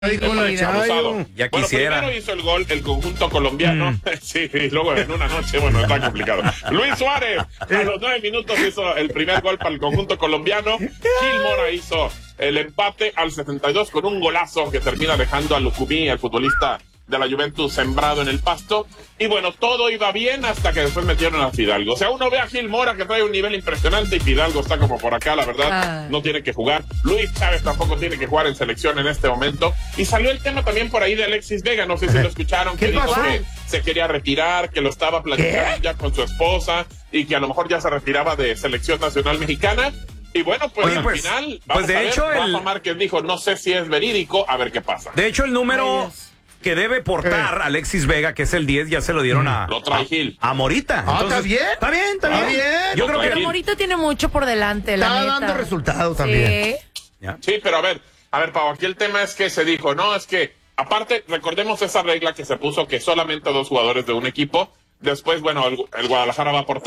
Ya quisiera. Primero hizo el gol el conjunto colombiano. Sí, y luego en una noche, bueno, está complicado. Luis Suárez, a los 9 minutos hizo el primer gol para el conjunto colombiano. Gil Mora hizo el empate al 72 con un golazo que termina dejando a Lucumí, el futbolista de la Juventus, sembrado en el pasto. Y bueno, todo iba bien hasta que después metieron a Fidalgo. O sea, uno ve a Gil Mora que trae un nivel impresionante y Fidalgo está como por acá, la verdad, no tiene que jugar. Luis Chávez tampoco tiene que jugar en selección en este momento. Y salió el tema también por ahí de Alexis Vega, no sé si lo escucharon, que dijo que se quería retirar, que lo estaba platicando ya con su esposa y que a lo mejor ya se retiraba de selección nacional mexicana. Y bueno, pues al final, vamos a ver, Rafa Márquez dijo, no sé si es verídico, a ver qué pasa. De hecho, el número que debe portar Alexis Vega, que es el 10, ya se lo dieron a Morita. Entonces, ¿está bien? Está bien. Yo creo que Morita tiene mucho por delante, la está neta. dando resultados también. Sí, pero a ver, Pau, aquí el tema es que se dijo, no, es que, aparte, recordemos esa regla que se puso que solamente 2 jugadores de un equipo. Después, bueno, el Guadalajara va a aportar